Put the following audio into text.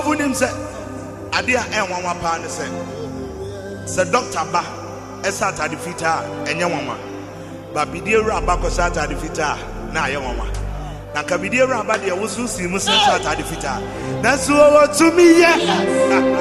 So him say adia enwanwa pa ne say doctor ba esata de fita enye nwanwa ba bidie wura ba ko sata de fita na aye nwanwa na ka bidie wura ba de wo susi mu sata de fita na so wo tumi ye